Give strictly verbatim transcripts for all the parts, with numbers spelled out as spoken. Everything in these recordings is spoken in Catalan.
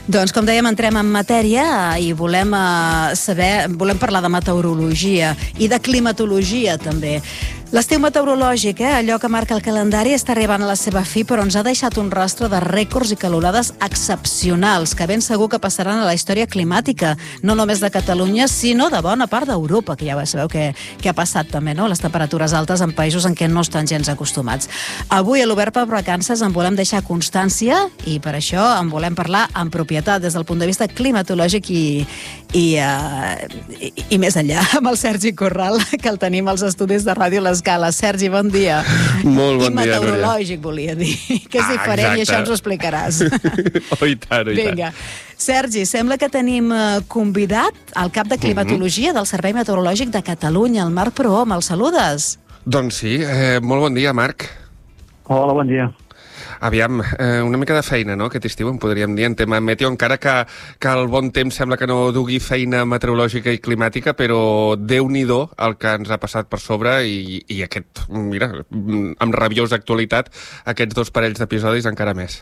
Doncs, com dèiem, entrem en matèria i volem uh, saber, volem parlar de meteorologia i de climatologia, també. L'estiu meteorològic, eh, allò que marca el calendari, està arribant a la seva fi, però ens ha deixat un rastre de rècords i calorades excepcionals, que ben segur que passaran a la història climàtica, no només de Catalunya, sinó de bona part d'Europa, que ja sabeu que, que ha passat també, no?, les temperatures altes en països en què no estan gens acostumats. Avui, a l'Obert per Vacances, en volem deixar constància i per això en volem parlar en propietat des del punt de vista climatològic i, i, uh, i, i més enllà, amb el Sergi Corral, que el tenim als estudis de Ràdio L'Escala. Sergi, bon dia. Molt bon I dia, meteorològic, volia dir, que és ah, diferent exacte. I això ens ho explicaràs. Oh, i tant, oh, i tant. Vinga. Sergi, sembla que tenim convidat al cap de climatologia del Servei Meteorològic de Catalunya, el Marc Prohom. El saludes? Doncs sí, eh, molt bon dia, Marc. Hola, bon dia. Aviam, eh, una mica de feina, no?, aquest estiu, en podríem dir, en tema meteo, encara que, que el bon temps sembla que no dugui feina meteorològica i climàtica, però Déu-n'hi-do el que ens ha passat per sobre i, i aquest, mira, amb rabiosa actualitat, aquests dos parells d'episodis encara més.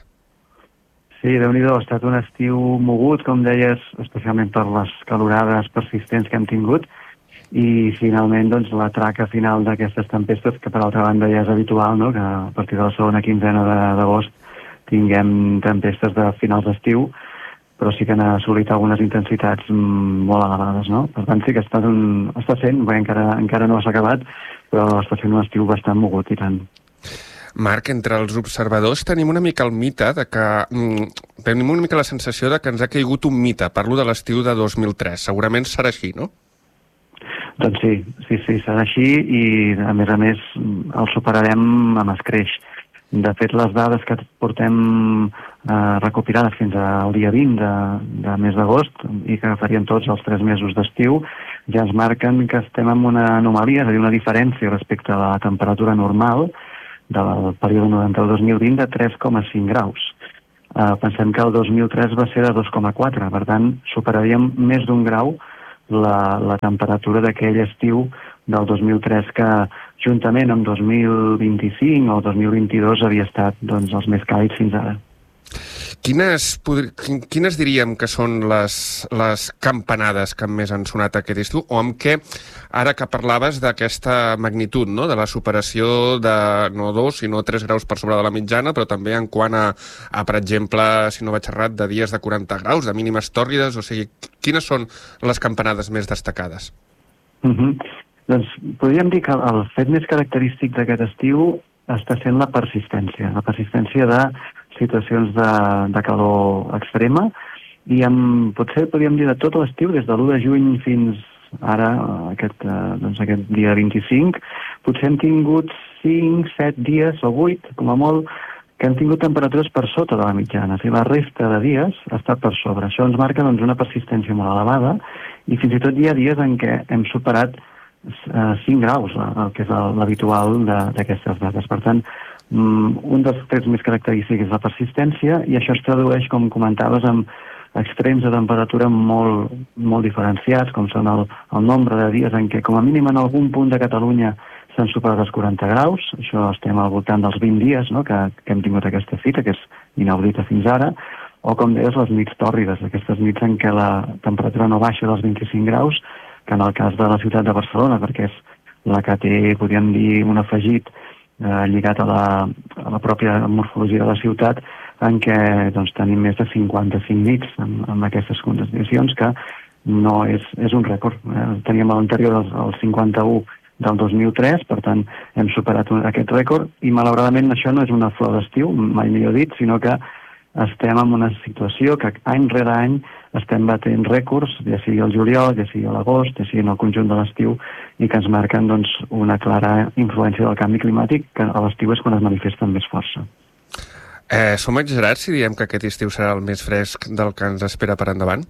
Sí, Déu-n'hi-do, ha estat un estiu mogut, com deies, especialment per les calorades persistents que hem tingut, i finalment doncs, la traca final d'aquestes tempestes, que per altra banda ja és habitual, no?, que a partir de la segona quinzena d'agost tinguem tempestes de finals d'estiu, però sí que han assolit algunes intensitats molt elevades, no? Per tant, sí que ha estat un... està sent, bé, encara, encara no s'ha acabat, però està sent un estiu bastant mogut, i tant. Marc, entre els observadors tenim una mica el mite de que... Mm, tenim una mica la sensació de que ens ha caigut un mite. Parlo de l'estiu de dos mil tres. Segurament serà així, no? Doncs sí, sí, sí, serà així i, a més a més, el superarem amb escreix. De fet, les dades que portem eh, recopilades fins al dia vint de, de mes d'agost i que farien tots els tres mesos d'estiu ja ens marquen que estem en una anomalia, és a dir, una diferència respecte a la temperatura normal del període noranta dos mil vint de tres coma cinc graus. Eh, pensem que el dos mil tres va ser de dos coma quatre, per tant, superaríem més d'un grau La, la temperatura d'aquell estiu del dos mil tres que juntament amb dos mil vint-i-cinc o dos mil vint-i-dos havia estat doncs, els més càlids fins ara. Quines, quines diríem que són les, les campanades que més han sonat aquest estiu o amb què, ara que parlaves d'aquesta magnitud, no?, de la superació de no dos sinó tres graus per sobre de la mitjana, però també en quant a, a per exemple, si no vaig errat, de dies de quaranta graus, de mínimes tòrrides, o sigui, quines són les campanades més destacades? Uh-huh. Doncs podríem dir que el fet més característic d'aquest estiu està sent la persistència, la persistència de situacions de, de calor extrema i amb, potser podríem dir de tot l'estiu, des de l'u de juny fins ara, aquest, doncs aquest dia vint-i-cinc, potser hem tingut cinc, set dies o vuit, com a molt, que han tingut temperatures per sota de la mitjana. O sigui, la resta de dies ha estat per sobre. Això ens marca doncs, una persistència molt elevada i fins i tot hi ha dies en què hem superat uh, cinc graus, el que és l'habitual d'aquestes dates. Per tant, un dels trets més característics és la persistència i això es tradueix, com comentaves, amb extrems de temperatura molt, molt diferenciats, com són el, el nombre de dies en què, com a mínim en algun punt de Catalunya, s'han superat els quaranta graus. Això estem al voltant dels vint dies, no?, que, que hem tingut aquesta fita, que és inaudita fins ara, o com deies, les nits tòrrides, aquestes nits en què la temperatura no baixa dels vint-i-cinc graus, que en el cas de la ciutat de Barcelona, perquè és la que té, podríem dir, un afegit Eh, lligat a la, a la pròpia morfologia de la ciutat, en què doncs, tenim més de cinquanta-cinc nits amb, amb aquestes condicions, que no és, és un rècord. Eh? Teníem a l'anterior el, el cinquanta-u del dos mil tres, per tant hem superat un, aquest rècord, i malauradament això no és una flor d'estiu, mai millor dit, sinó que estem en una situació que any rere any estem batent rècords, ja sigui el juliol, ja sigui l'agost, ja sigui en el conjunt de l'estiu, i que ens marquen doncs, una clara influència del canvi climàtic, que a l'estiu és quan es manifesta amb més força. Eh, som exagerats si diem que aquest estiu serà el més fresc del que ens espera per endavant?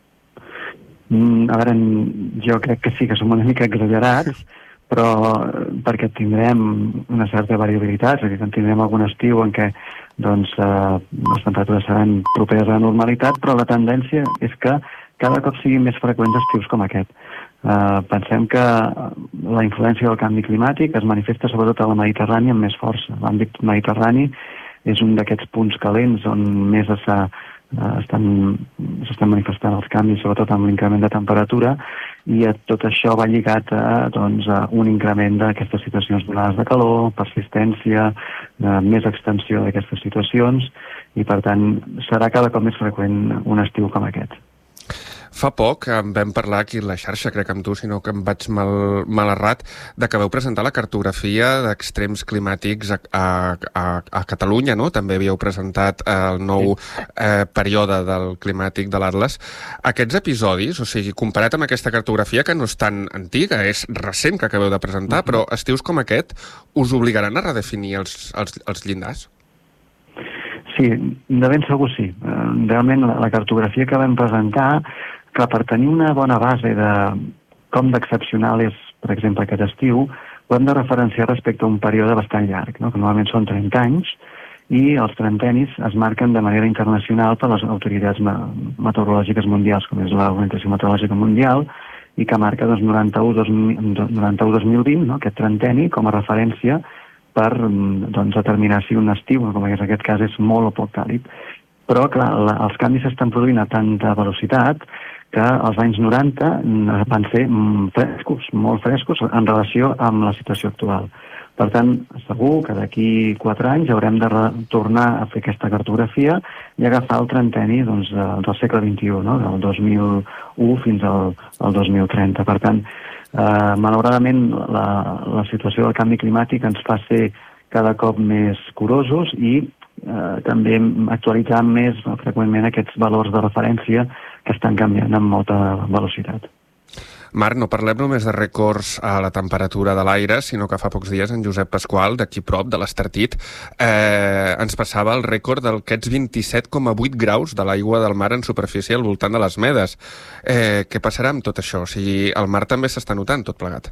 Mm, a veure, jo crec que sí que som una mica exagerats, però perquè tindrem una certa variabilitat, és a dir, que tindrem algun estiu en què doncs, eh, les temperatures seran properes a la normalitat, però la tendència és que cada cop siguin més freqüents estius com aquest. Eh, pensem que la influència del canvi climàtic es manifesta sobretot a la Mediterrània amb més força. L'àmbit mediterrani és un d'aquests punts calents on més s'ha estan, s'estan manifestant els canvis, sobretot amb l'increment de temperatura, i tot això va lligat a, doncs, a un increment d'aquestes situacions d'onades de calor, persistència, de més extensió d'aquestes situacions, i per tant serà cada cop més freqüent un estiu com aquest. Fa poc en vam parlar aquí a la xarxa, crec amb tu, sinó que em vaig mal, mal errat, de que vau presentar la cartografia d'extrems climàtics a, a, a, a Catalunya, no? També havíeu presentat el nou eh, període del climàtic de l'Atlas. Aquests episodis, o sigui, comparat amb aquesta cartografia, que no és tan antiga, és recent que acabeu de presentar, uh-huh. però estius com aquest us obligaran a redefinir els, els, els llindars? Sí, de ben segur sí. Realment la, la cartografia que vam presentar, que per tenir una bona base de com d'excepcional és, per exemple, aquest estiu, ho hem de referenciar respecte a un període bastant llarg, no? Que normalment són trenta anys, i els trentenis es marquen de manera internacional per les autoritats meteorològiques mundials, com és l'Organització Meteorològica Mundial, i que marca doncs, noranta-u dos mil vint, no? Aquest trenteni, com a referència per doncs, determinar si un estiu, com en aquest cas, és molt o poc càlid. Però, clar, la, els canvis s'estan produint a tanta velocitat que els anys noranta van ser frescos, molt frescos, en relació amb la situació actual. Per tant, segur que d'aquí quatre anys haurem de tornar a fer aquesta cartografia i agafar el trenteni doncs, del segle vint-i-u, no? Del dos mil u fins al, al dos mil trenta. Per tant, eh, malauradament, la, la situació del canvi climàtic ens fa ser cada cop més curosos i eh, també actualitzar més freqüentment aquests valors de referència que estan canviant amb molta velocitat. Marc, no parlem només de rècords a la temperatura de l'aire, sinó que fa pocs dies en Josep Pasqual, d'aquí prop, de l'Estartit, eh, ens passava el rècord d'aquests vint-i-set coma vuit graus de l'aigua del mar en superfície al voltant de les Medes. Eh, què passarà amb tot això? O sigui, el mar també s'està notant tot plegat.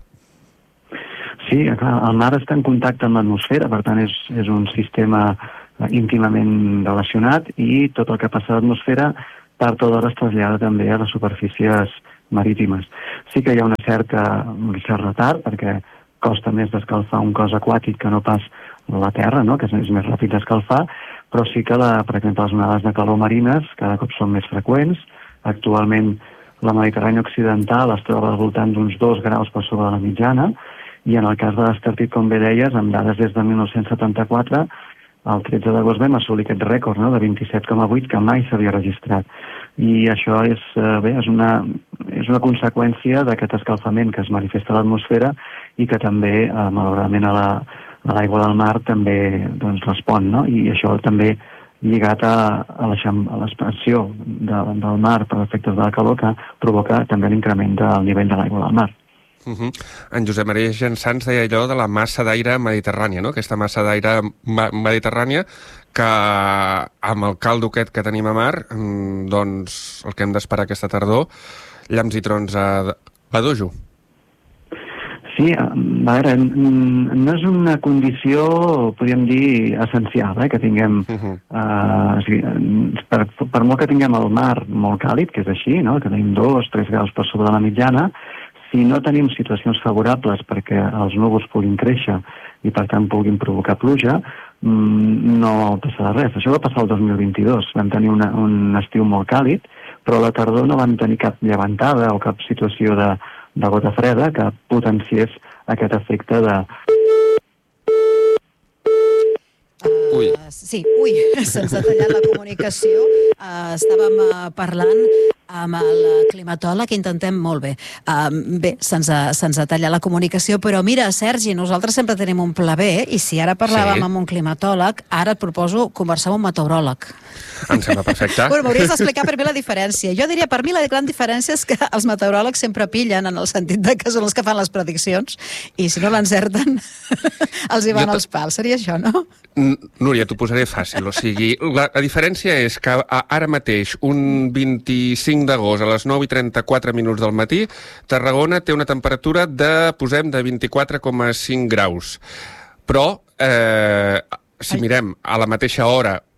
Sí, clar, el mar està en contacte amb l'atmosfera, per tant és, és un sistema íntimament relacionat i tot el que passa a l'atmosfera tard o d'hora es trasllada també a les superfícies marítimes. Sí que hi ha una certa, un cert retard, perquè costa més d'escalfar un cos aquàtic que no pas la terra, no? Que és més ràpid d'escalfar, però sí que, la, per exemple, les onades de calor marines cada cop són més freqüents. Actualment la Mediterrània occidental es troba al voltant d'uns dos graus per sobre la mitjana, i en el cas de l'Estartit, com bé deies, amb dades des de mil nou-cents setanta-quatre, el tretze d'agost vam assolir aquest rècord, no?, de vint-i-set coma vuit que mai s'havia registrat. I això és, eh, bé, és, una, és una conseqüència d'aquest escalfament que es manifesta a l'atmosfera i que també, eh, malauradament, a la, a l'aigua del mar també doncs, respon, no? I això també lligat a, a l'expansió de, del mar per efectes de la calor que provoca també l'increment del nivell de l'aigua del mar. Uh -huh. En Josep Maria Jansans deia allò de la massa d'aire mediterrània, no? Aquesta massa d'aire mediterrània que amb el caldo aquest que tenim a mar, doncs el que hem d'esperar aquesta tardor, llamps i trons a, a dojo. Sí, a veure, no és una condició, podríem dir, essencial, eh, que tinguem, uh -huh. eh, o sigui, per, per molt que tinguem el mar molt càlid, que és així, no?, que tenim dos, tres graus per sobre de la mitjana, si no tenim situacions favorables perquè els núvols puguin créixer i per tant puguin provocar pluja, no passarà res. Això va passar el dos mil vint-i-dos. Vam tenir una, un estiu molt càlid, però a la tardor no vam tenir cap llevantada o cap situació de, de gota freda que potenciés aquest efecte de... Ui. Uh, sí, ui, se'ns ha tallat la comunicació. Uh, estàvem uh, parlant amb el climatòleg, intentem molt bé. Uh, bé, se'ns ha, se'ns ha tallat la comunicació, però mira, Sergi, nosaltres sempre tenim un pla B, i si ara parlàvem sí. amb un climatòleg, ara et proposo conversar amb un meteoròleg. Em sembla perfecte. Bueno, m'hauries d'explicar per mi la diferència. Jo diria, per mi la gran diferència és que els meteoròlegs sempre pillen, en el sentit de que són els que fan les prediccions, i si no l'encerten, els hi van als pals. Seria això, no? Núria, t'ho posaré fàcil. O sigui, la, la diferència és que ara mateix, un vint-i-cinc d'agost a les nou i trenta-quatre minuts del matí, Tarragona té una temperatura de, posem, de vint-i-quatre coma cinc graus. Però, eh, si mirem a la mateixa hora,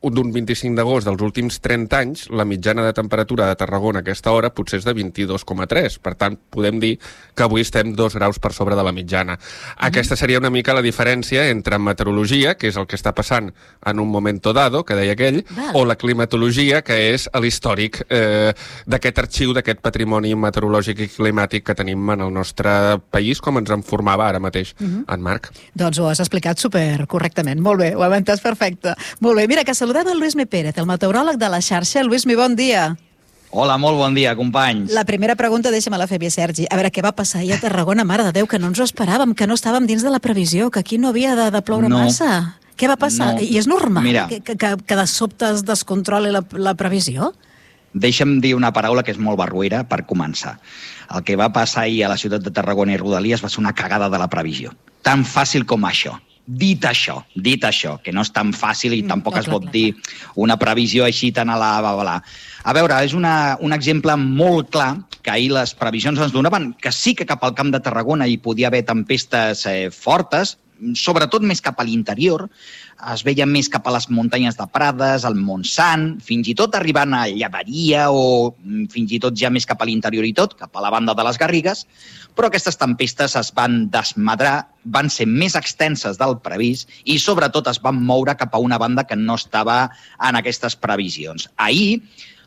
d'un vint-i-cinc d'agost dels últims trenta anys, la mitjana de temperatura de Tarragona a aquesta hora potser és de vint-i-dos coma tres. Per tant, podem dir que avui estem dos graus per sobre de la mitjana. Mm-hmm. Aquesta seria una mica la diferència entre meteorologia, que és el que està passant en un momento dado, que deia aquell, Val. o la climatologia, que és l'històric eh, d'aquest arxiu, d'aquest patrimoni meteorològic i climàtic que tenim en el nostre país, com ens en formava ara mateix mm-hmm. en Marc. Doncs ho has explicat super correctament. Molt bé, ho hem entès perfecte. Molt bé, mira, que saludem el Lluís Mi Pérez, el meteoròleg de la xarxa. Lluís Mi, bon dia. Hola, molt bon dia, companys. La primera pregunta, deixa'm-la fer bé, Sergi. A veure, què va passar ahir a Tarragona? Mare de Déu, que no ens ho esperàvem, que no estàvem dins de la previsió, que aquí no havia de, de ploure no. massa. Què va passar? No. I és normal Mira, que, que, que de sobte es descontroli la, la previsió? Deixa'm dir una paraula que és molt barruera per començar. El que va passar ahir a la ciutat de Tarragona i Rodalies va ser una cagada de la previsió. Tan fàcil com això. Dit això, dit això, que no és tan fàcil i mm, tampoc no, es pot clar, dir clar. una previsió així tan a la babalà. A veure, és una, un exemple molt clar que ahir les previsions ens donaven, que sí que cap al Camp de Tarragona hi podia haver tempestes eh, fortes, sobretot més cap a l'interior, es veia més cap a les muntanyes de Prades, al Montsant, fins i tot arribant a Llaveria o fins i tot ja més cap a l'interior i tot, cap a la banda de les Garrigues, però aquestes tempestes es van desmadrar, van ser més extenses del previst i sobretot es van moure cap a una banda que no estava en aquestes previsions. Ahir,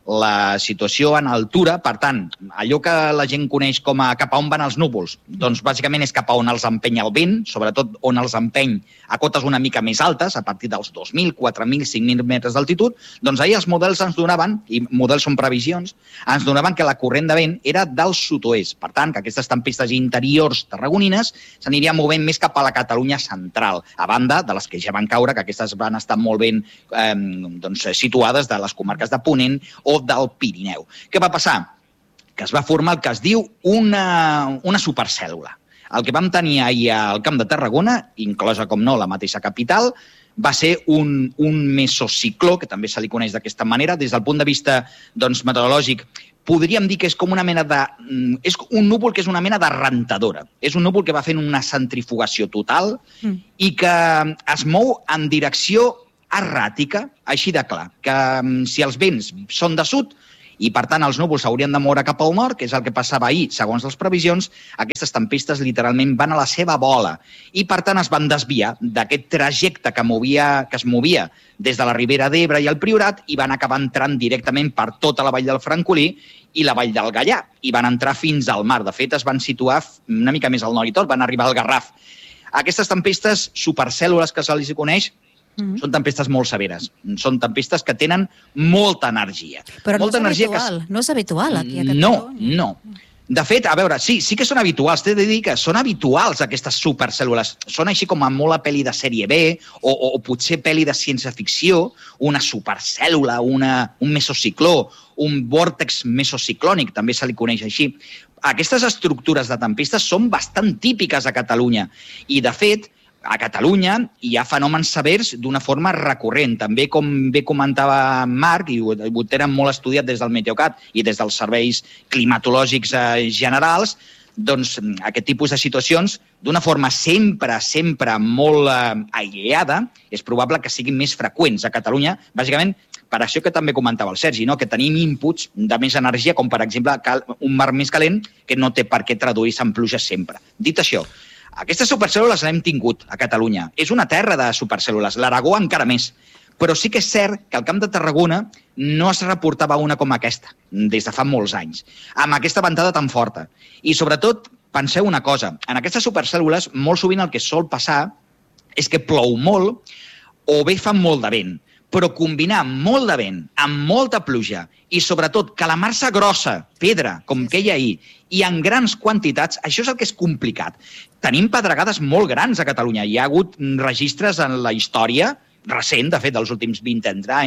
la situació en altura, per tant, allò que la gent coneix com a cap a on van els núvols, doncs bàsicament és cap a on els empeny el vent, sobretot on els empeny a cotes una mica més altes, a partir dels dos mil, quatre mil, cinc mil metres d'altitud, doncs ahir els models ens donaven, i models són previsions, ens donaven que la corrent de vent era del sud-oest. Per tant, que aquestes tempestes interiors tarragonines s'anirien movent més cap a la Catalunya central, a banda de les que ja van caure, que aquestes van estar molt ben eh, doncs, situades de les comarques de Ponent o del Pirineu. Què va passar? Que es va formar el que es diu una, una supercèl·lula. El que vam tenir ahir al Camp de Tarragona, inclosa, com no, la mateixa capital, va ser un, un mesocicló, que també se li coneix d'aquesta manera, des del punt de vista doncs, meteorològic, podríem dir que és com una mena de... És un núvol que és una mena de rentadora. És un núvol que va fent una centrifugació total mm. i que es mou en direcció erràtica, així de clar, que si els vents són de sud i, per tant, els núvols s'haurien de moure cap al nord, que és el que passava ahir, segons les previsions, aquestes tempestes literalment van a la seva bola i, per tant, es van desviar d'aquest trajecte que, movia, que es movia des de la Ribera d'Ebre i el Priorat i van acabar entrant directament per tota la vall del Francolí i la vall del Gaià, i van entrar fins al mar. De fet, es van situar una mica més al nord i tot, van arribar al Garraf. Aquestes tempestes supercèl·lules que se li coneix Mm-hmm. són tempestes molt severes. Són tempestes que tenen molta energia. Però molta no és habitual, que... no és habitual aquí a Catalunya. No, no. De fet, a veure, sí, sí que són habituals. T'he de dir que són habituals aquestes supercèl·lules. Són així com a molt a pel·li de sèrie B o, o, o potser pel·li de ciència-ficció, una supercèl·lula, una, un mesocicló, un vòrtex mesociclònic, també se li coneix així. Aquestes estructures de tempestes són bastant típiques a Catalunya i, de fet, a Catalunya hi ha fenòmens severs d'una forma recurrent. També, com bé comentava Marc, i ho, ho tenen molt estudiat des del Meteocat i des dels serveis climatològics eh, generals, doncs aquest tipus de situacions, d'una forma sempre, sempre molt eh, aïllada, és probable que siguin més freqüents a Catalunya, bàsicament per això que també comentava el Sergi, no? Que tenim inputs de més energia, com per exemple un mar més calent que no té per què traduir-se en pluja sempre. Dit això, aquestes supercèl·lules l'hem tingut a Catalunya. És una terra de supercèl·lules, l'Aragó encara més. Però sí que és cert que al Camp de Tarragona no es reportava una com aquesta, des de fa molts anys, amb aquesta ventada tan forta. I sobretot, penseu una cosa, en aquestes supercèl·lules molt sovint el que sol passar és que plou molt o bé fa molt de vent. Però combinar molt de vent amb molta pluja i, sobretot, calamar-se grossa, pedra, com que hi ha ahir, i en grans quantitats, això és el que és complicat. Tenim pedregades molt grans a Catalunya. Hi ha hagut registres en la història recent, de fet, dels últims vint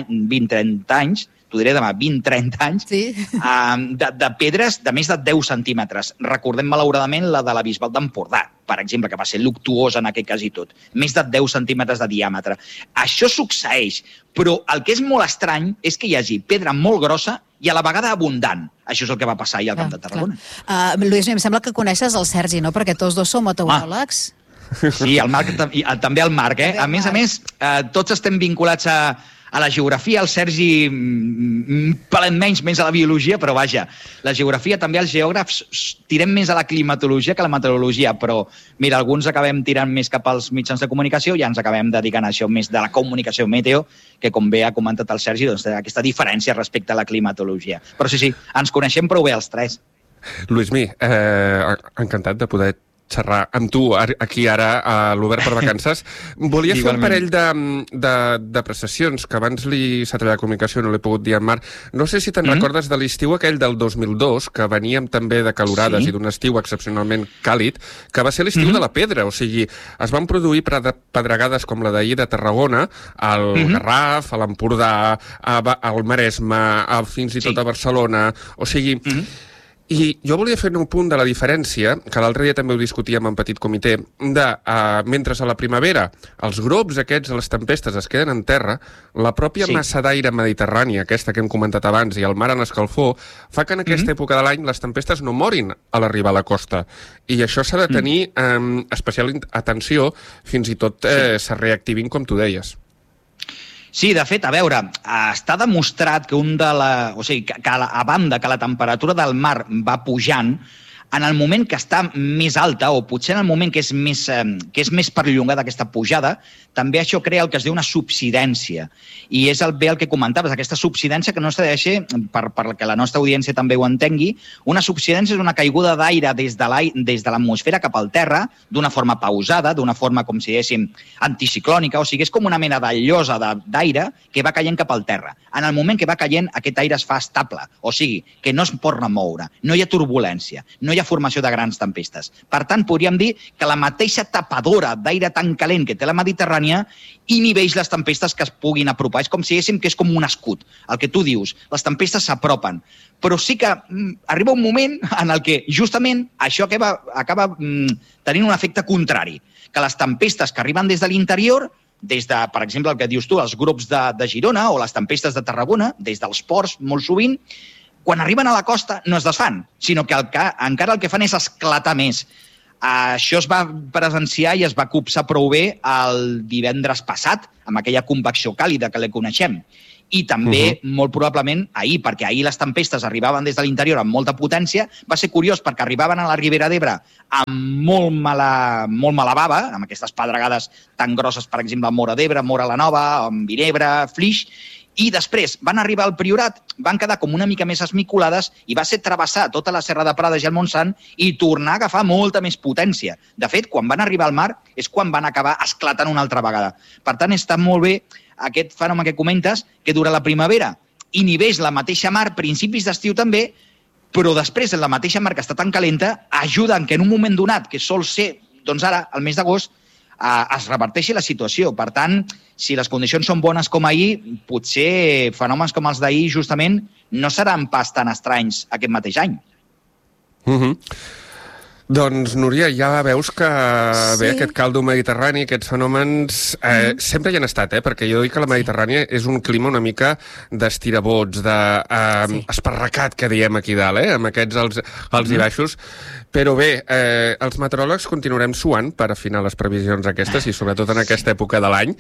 trenta anys, t'ho diré demà, vint trenta anys, sí. de, de pedres de més de deu centímetres. Recordem, malauradament, la de la Bisbal d'Empordà, per exemple, que va ser luctuosa en aquest cas i tot. Més de deu centímetres de diàmetre. Això succeeix, però el que és molt estrany és que hi hagi pedra molt grossa i a la vegada abundant. Això és el que va passar ahir al Camp de Tarragona. Uh, Lluís, em sembla que coneixes el Sergi, no? Perquè tots dos som meteoròlegs. Ah. Sí, el Marc, també el Marc. Eh? A més a més, eh, tots estem vinculats a, A la geografia, el Sergi, un palet menys, més a la biologia, però vaja, la geografia també els geògrafs tirem més a la climatologia que a la meteorologia, però mira, alguns acabem tirant més cap als mitjans de comunicació i ja ens acabem dedicant a això més de la comunicació meteo, que com bé ha comentat el Sergi, doncs aquesta diferència respecte a la climatologia. Però sí, sí, ens coneixem prou bé els tres. Luismi, eh, encantat de poder xerrar amb tu aquí ara a l'Obert per Vacances. Volia fer un parell de, de, de prestacions que abans li s'ha treballat de comunicació, no l'he pogut dir en Marc. No sé si te'n mm-hmm. recordes de l'estiu aquell del dos mil dos, que veníem també de calorades sí. i d'un estiu excepcionalment càlid, que va ser l'estiu mm-hmm. de la pedra, o sigui, es van produir pedregades com la d'ahir de Tarragona, al mm-hmm. Garraf, a l'Empordà, al Maresme, a, fins i tot sí. a Barcelona, o sigui... Mm-hmm. I jo volia fer un punt de la diferència, que l'altre dia també ho discutíem en petit comitè, de, uh, mentre a la primavera els globs aquests, les tempestes, es queden en terra, la pròpia sí. massa d'aire mediterrània, aquesta que hem comentat abans, i el mar en escalfor, fa que en aquesta mm-hmm. època de l'any les tempestes no morin a l'arribar a la costa. I això s'ha de tenir mm. um, especial atenció, fins i tot eh, sí. se reactivin, com tu deies. Sí, de fet, a veure, està demostrat que un de la... O sigui, que a banda que la temperatura del mar va pujant, en el moment que està més alta, o potser en el moment que és més, eh, que és més perllongada aquesta pujada, també això crea el que es diu una subsidència. I és el, bé el que comentaves, aquesta subsidència que no s'ha de deixar, per, perquè la nostra audiència també ho entengui, una subsidència és una caiguda d'aire des de l'atmosfera cap al terra, d'una forma pausada, d'una forma, com si diguéssim, anticiclònica, o sigui, és com una mena de llosa d'aire que va caient cap al terra. En el moment que va caient, aquest aire es fa estable, o sigui, que no es pot remoure, no hi ha turbulència, no hi ha formació de grans tempestes. Per tant, podríem dir que la mateixa tapadora d'aire tan calent que té la Mediterrània inhibeix les tempestes que es puguin apropar. És com si diguéssim que és com un escut. El que tu dius, les tempestes s'apropen. Però sí que mm, arriba un moment en el que justament això acaba, acaba mm, tenint un efecte contrari. Que les tempestes que arriben des de l'interior, des de, per exemple, el que dius tu, els grups de, de Girona o les tempestes de Tarragona, des dels ports, molt sovint, quan arriben a la costa no es desfan, sinó que, el que encara el que fan és esclatar més. Això es va presenciar i es va copsar prou bé el divendres passat, amb aquella convecció càlida que la coneixem. I també, uh-huh. molt probablement, ahir, perquè ahir les tempestes arribaven des de l'interior amb molta potència, va ser curiós perquè arribaven a la Ribera d'Ebre amb molt mala, molt mala bava, amb aquestes pedregades tan grosses, per exemple, a Móra d'Ebre, Móra la Nova, amb Vinebre, Flix, i després van arribar al Priorat, van quedar com una mica més esmicolades i va ser travessar tota la Serra de Prades i el Montsant i tornar a agafar molta més potència. De fet, quan van arribar al mar és quan van acabar esclatant una altra vegada. Per tant, està molt bé aquest fenomen que comentes, que durant la primavera inhibeix la mateixa mar, principis d'estiu també, però després la mateixa mar que està tan calenta ajuda en que en un moment donat, que sol ser, doncs ara, al mes d'agost, es reverteixi la situació. Per tant, si les condicions són bones com ahir, potser fenòmens com els d'ahir justament no seran pas tan estranys aquest mateix any. Mhm. Doncs, Núria, ja veus que sí. bé, aquest caldo mediterrani, aquests fenòmens, eh, mm. sempre hi han estat, eh? Perquè jo dic que la Mediterrània és un clima una mica d'estirabots, d'esparracat, eh, sí. que diem aquí dalt, eh? Amb aquests alts, alts mm. i baixos. Però bé, eh, els meteoròlegs continuarem suant per afinar les previsions aquestes, i sobretot en aquesta època de l'any.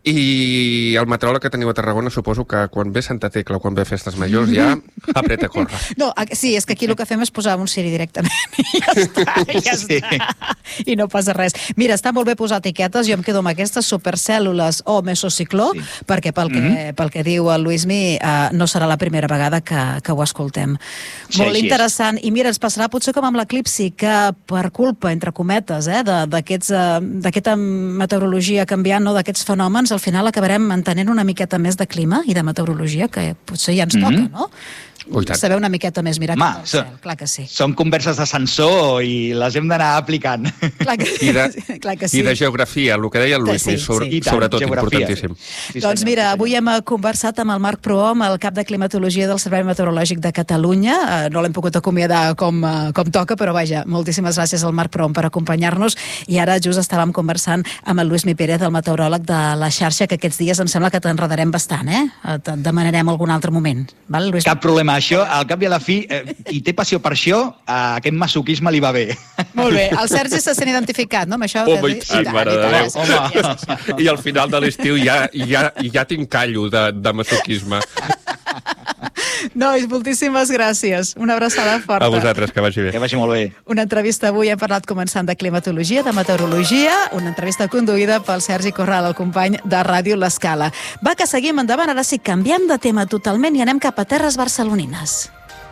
I el meteoròleg que teniu a Tarragona, suposo que quan ve Santa Tecla o quan ve Festes Majors ja apreta a córrer. No, sí, és que aquí el que fem és posar un Siri directament i ja està. Ja sí. està. I no passa res. Mira, està molt bé posar etiquetes, jo em quedo amb aquestes supercèl·lules o mesocicló, sí. perquè pel que, mm-hmm. pel que diu el Luismi uh, no serà la primera vegada que, que ho escoltem. Sí, molt interessant. I mira, ens passarà potser com amb l'eclipsi, que per culpa, entre cometes, eh, d'aquesta uh, meteorologia canviant, no, d'aquests fenòmens, al final acabarem entenent una miqueta més de clima i de meteorologia, que potser ja ens mm-hmm. toca, no? Oh, saber una miqueta més mirar cap al cel, clar que sí. Són converses d'ascensor i les hem d'anar aplicant. Clar que, I, de, clar que sí. I de geografia, el que deia el Luis, sí, sobre, sí. sobretot geografia. Importantíssim. Sí, doncs mira, sí, avui hem conversat amb el Marc Prohom, el cap de climatologia del Servei Meteorològic de Catalunya. No l'hem pogut acomiadar com, com toca, però vaja, moltíssimes gràcies al Marc Prohom per acompanyar-nos. I ara just estàvem conversant amb el Luismi Pérez, el meteoròleg de la xarxa, que aquests dies em sembla que t'enredarem bastant, eh? Et demanarem algun altre moment. Val, Luismi? Cap problema. això, al cap i a la fi, eh, qui té passió per això, a aquest masoquisme li va bé. Molt bé, el Sergi se sent identificat, no? Amb això Home, i tant, mare de Déu. Home. I al final de l'estiu ja, ja, ja tinc callo de, de masoquisme. Nois, moltíssimes gràcies. Una abraçada forta. A vosaltres, que vagi bé. Que vagi molt bé. Una entrevista avui, hem parlat començant de climatologia, de meteorologia, una entrevista conduïda pel Sergi Corral, el company de Ràdio L'Escala. Va, que seguim endavant, ara sí, canviem de tema totalment i anem cap a terres barcelonines.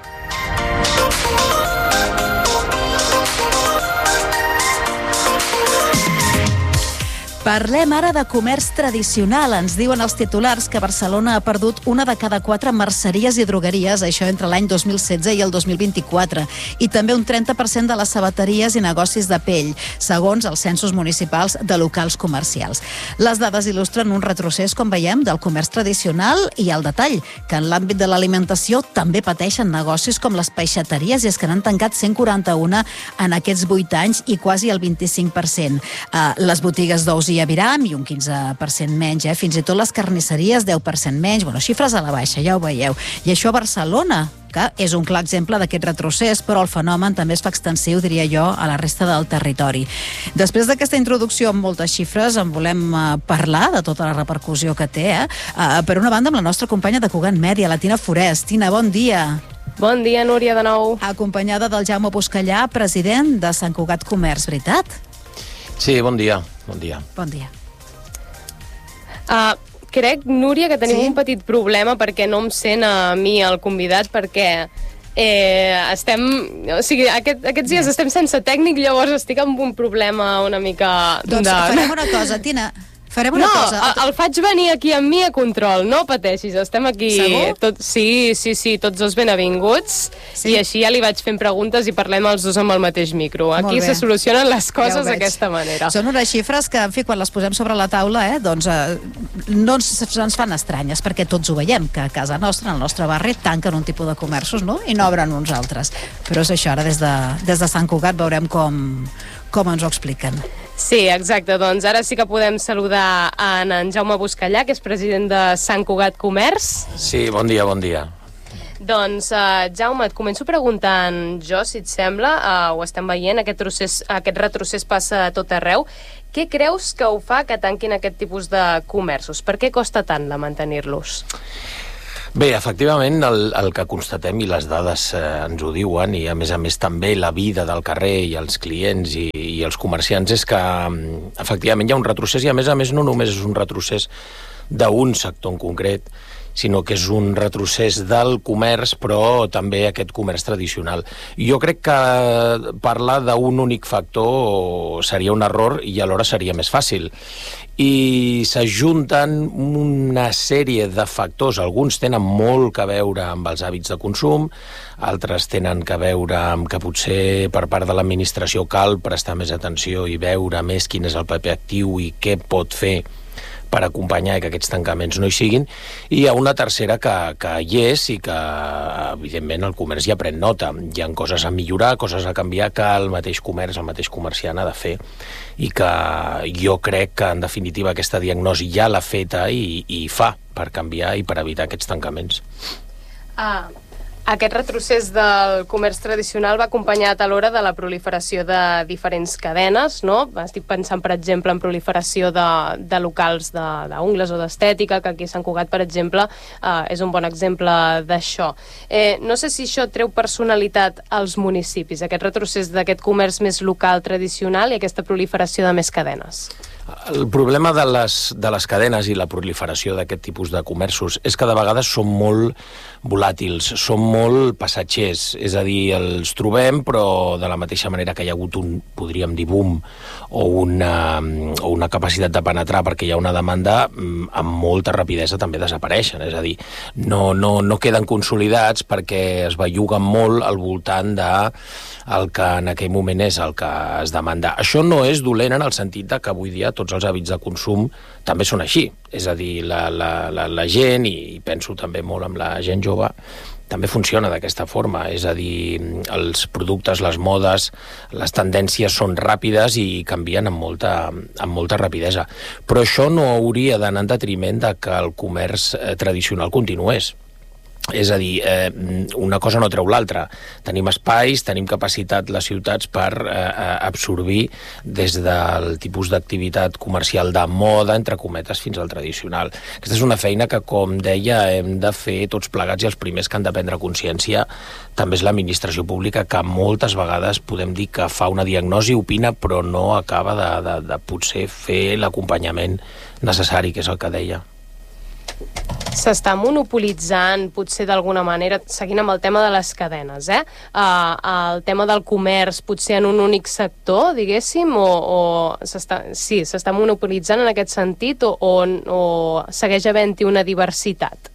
Parlem ara de comerç tradicional. Ens diuen els titulars que Barcelona ha perdut una de cada quatre merceries i drogueries, això entre l'any dos mil setze i el dos mil vint-i-quatre, i també un trenta per cent de les sabateries i negocis de pell, segons els censos municipals de locals comercials. Les dades il·lustren un retrocés, com veiem, del comerç tradicional i el detall, que en l'àmbit de l'alimentació també pateixen negocis com les peixateries, i és que n'han tancat cent quaranta-un en aquests vuit anys i quasi el vint-i-cinc per cent. Uh, les botigues d'ous i aviram i un quinze per cent menys, eh? Fins i tot les carnisseries deu per cent menys, bueno, xifres a la baixa, ja ho veieu. I això a Barcelona, que és un clar exemple d'aquest retrocés, però el fenomen també es fa extensiu, diria jo, a la resta del territori. Després d'aquesta introducció amb moltes xifres, en volem uh, parlar de tota la repercussió que té, eh? Uh, per una banda, amb la nostra companya de Cugat Mèdia, la Tina Forès. Tina, bon dia. Bon dia, Núria, de nou. Acompanyada del Jaume Buscallà, president de Sant Cugat Comerç, veritat? Sí, bon dia. Bon dia. Bon dia. Uh, crec, Núria, que tenim Sí? un petit problema perquè no em sent a mi el convidat, perquè eh, estem... O sigui, aquest, aquests dies estem sense tècnic, llavors estic amb un problema una mica... Doncs de... farem una cosa, Tina. Farem una no, cosa. el faig venir aquí amb mi a control, no pateixis, estem aquí... Segur? Tot, sí, sí, sí, tots dos benvinguts, Sí? i així ja li vaig fent preguntes i parlem els dos amb el mateix micro. Molt Aquí bé. se solucionen les Ja ho coses veig. d'aquesta manera. Són unes xifres que, en fi, quan les posem sobre la taula, eh, doncs eh, no ens, ens fan estranyes, perquè tots ho veiem, que a casa nostra, en el nostre barri, tanquen un tipus de comerços, no?, i n'obren uns altres. Però és això, ara des de, des de Sant Cugat veurem com, com ens ho expliquen. Sí, exacte. Doncs ara sí que podem saludar en, en Jaume Buscallà, que és president de Sant Cugat Comerç. Sí, bon dia, bon dia. Doncs, uh, Jaume, et començo preguntant jo, si et sembla, uh, ho estem veient, aquest, procés, aquest retrocés passa a tot arreu. Què creus que ho fa que tanquin aquest tipus de comerços? Per què costa tant de mantenir-los? Bé, efectivament, el, el que constatem i les dades eh, ens ho diuen, i a més a més també la vida del carrer i els clients i, i els comerciants, és que efectivament hi ha un retrocés, i a més a més no només és un retrocés d'un sector en concret, sinó que és un retrocés del comerç, però també aquest comerç tradicional. Jo crec que parlar d'un únic factor seria un error i alhora seria més fàcil. I s'ajunten una sèrie de factors. Alguns tenen molt que veure amb els hàbits de consum, altres tenen que veure amb que potser per part de l'administració cal prestar més atenció i veure més quin és el paper actiu i què pot fer per acompanyar que aquests tancaments no hi siguin, i hi ha una tercera que, que hi és i que, evidentment, el comerç ja pren nota. Hi ha coses a millorar, coses a canviar, que el mateix comerç, el mateix comerciant ha de fer, i que jo crec que, en definitiva, aquesta diagnosi ja l'ha feta i, i fa per canviar i per evitar aquests tancaments. Ah, aquest retrocés del comerç tradicional va acompanyat alhora de la proliferació de diferents cadenes, no? Estic pensant, per exemple, en proliferació de, de locals d'ungles o d'estètica, que aquí a Sant Cugat, per exemple, eh, és un bon exemple d'això. Eh, no sé si això treu personalitat als municipis, aquest retrocés d'aquest comerç més local tradicional i aquesta proliferació de més cadenes. El problema de les, de les cadenes i la proliferació d'aquest tipus de comerços és que de vegades són molt volàtils, són molt passatgers, és a dir, els trobem, però de la mateixa manera que hi ha hagut un, podríem dir, boom, o una, o una capacitat de penetrar perquè hi ha una demanda, amb molta rapidesa també desapareixen, és a dir, no, no, no queden consolidats perquè es belluguen molt al voltant de el que en aquell moment és el que es demanda. Això no és dolent en el sentit de que avui dia tots els hàbits de consum també són així. És a dir, la, la, la, la gent, i penso també molt amb la gent jove, també funciona d'aquesta forma. És a dir, els productes, les modes, les tendències són ràpides i canvien amb molta, amb molta rapidesa. Però això no hauria d'anar en detriment de que el comerç tradicional continués. És a dir, eh, una cosa no treu l'altra. Tenim espais, tenim capacitat les ciutats per eh, absorbir des del tipus d'activitat comercial de moda, entre cometes, fins al tradicional. Aquesta és una feina que, com deia, hem de fer tots plegats, i els primers que han de prendre consciència també és l'administració pública, que moltes vegades podem dir que fa una diagnosi, opina, però no acaba de, de, de potser fer l'acompanyament necessari, que és el que deia. S'està monopolitzant, potser d'alguna manera, seguint amb el tema de les cadenes, eh? Uh, el tema del comerç, potser en un únic sector, diguéssim, o, o s'està, sí, s'està monopolitzant en aquest sentit, o, o, o segueix havent-hi una diversitat?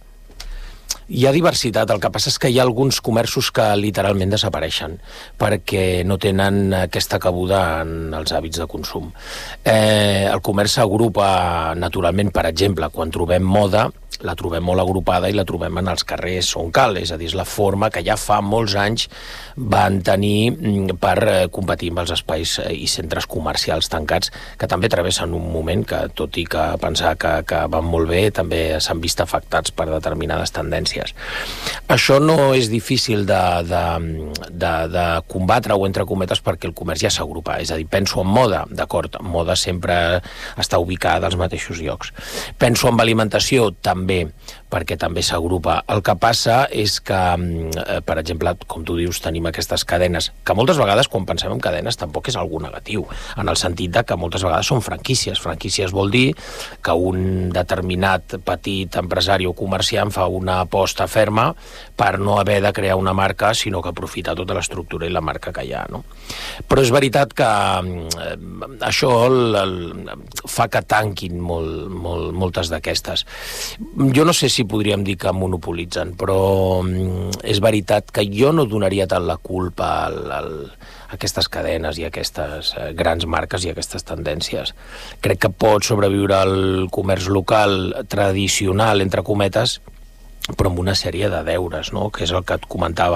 Hi ha diversitat, el que passa és que hi ha alguns comerços que literalment desapareixen perquè no tenen aquesta cabuda en els hàbits de consum. Eh, el comerç s'agrupa naturalment, per exemple, quan trobem moda, la trobem molt agrupada i la trobem en els carrers on cal, és a dir, és la forma que ja fa molts anys van tenir per competir amb els espais i centres comercials tancats, que també travessen un moment que, tot i que pensar que, que van molt bé, també s'han vist afectats per determinades tendències. Això no és difícil de, de, de, de combatre, o entre cometes, perquè el comerç ja s'agrupa. És a dir, penso en moda, d'acord, moda sempre està ubicada als mateixos llocs. Penso en alimentació, també, perquè també s'agrupa. El que passa és que, per exemple, com tu dius, tenim aquestes cadenes, que moltes vegades, quan pensem en cadenes, tampoc és algú negatiu, en el sentit de que moltes vegades són franquícies. Franquícies vol dir que un determinat petit empresari o comerciant fa una aposta ferma per no haver de crear una marca, sinó que aprofita tota l'estructura i la marca que hi ha, no? Però és veritat que eh, això el, el, fa que tanquin molt, molt, moltes d'aquestes. Jo no sé si podríem dir que monopolitzen, però és veritat que jo no donaria tant la culpa al, al, a aquestes cadenes i a aquestes grans marques i a aquestes tendències. Crec que pot sobreviure el comerç local tradicional, entre cometes, però amb una sèrie de deures, no? Que és el que et comentava.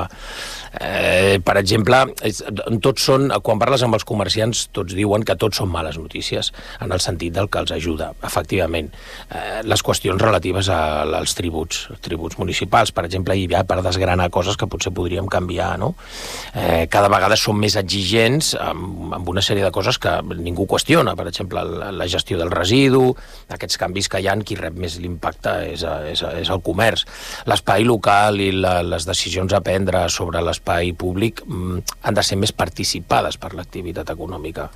Eh, per exemple, és, tots són, quan parles amb els comerciants, tots diuen que tots són males notícies, en el sentit del que els ajuda, efectivament. Eh, les qüestions relatives a, als tributs, tributs municipals, per exemple, hi ha per desgranar coses que potser podríem canviar, no? Eh, cada vegada són més exigents amb, amb una sèrie de coses que ningú qüestiona, per exemple, la, la gestió del residu, aquests canvis que hi ha, qui rep més l'impacte és, és, és el comerç. L'espai local i la, les decisions a prendre sobre l'espai públic mm, han de ser més participades per l'activitat econòmica.